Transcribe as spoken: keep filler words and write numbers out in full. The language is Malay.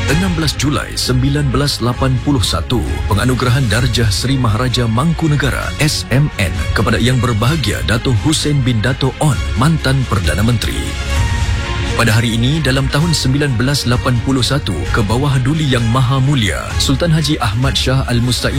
enam belas Julai sembilan belas lapan puluh satu, penganugerahan Darjah Seri Maharaja Mangkunegara S M N kepada Yang Berbahagia Dato' Hussein bin Dato' On, mantan Perdana Menteri. Pada hari ini, dalam tahun sembilan belas lapan puluh satu, ke bawah duli Yang Maha Mulia, Sultan Haji Ahmad Shah Al-Musta'in